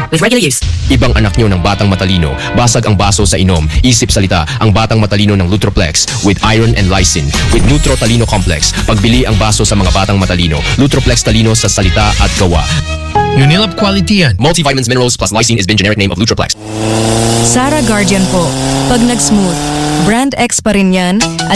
with regular use. Ibang anak nyo ng batang matalino, basag ang baso sa inom, isip salita ang batang matalino ng Lutroplex with iron and lysine with Nutro Talino Complex. Pagbili ang baso sa mga batang matalino, Lutroplex Talino sa salita at gawa. Unilab quality yan. Multivitamins, minerals plus lysine has been generic name of Lutroplex. Sara Guardian po. Pag nag-smooth, brand X pa rin yan at